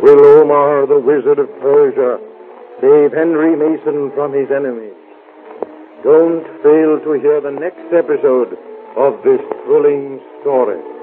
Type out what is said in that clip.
Will Omar, the Wizard of Persia, save Henry Mason from his enemies? Don't fail to hear the next episode of this thrilling story.